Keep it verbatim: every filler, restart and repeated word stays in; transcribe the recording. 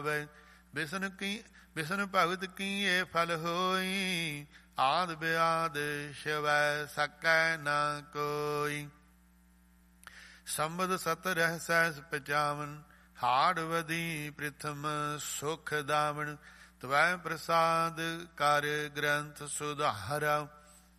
ਬਿਸ਼ਨ ਕੀ ਬਿਸ਼ਨ ਭਗਤ ਕੀਏ ਫਲ ਹੋਈ, ਆਦ ਬਿਆਦ ਸ਼ਿਵੈ ਸਕੈ ਨਾ ਕੋਈ। ਸੰਬਦ ਸਤ ਰਹਿ ਸਹਿਸ ਪਚਾਵਨ, ਹਾੜ ਵਦੀ ਪ੍ਰਿਥਮ ਸੁਖ ਦਾਵਣ। ਤਵੈ ਪ੍ਰਸਾਦ ਕਰ ਗ੍ਰੰਥ ਸੁਧਾਰਾ,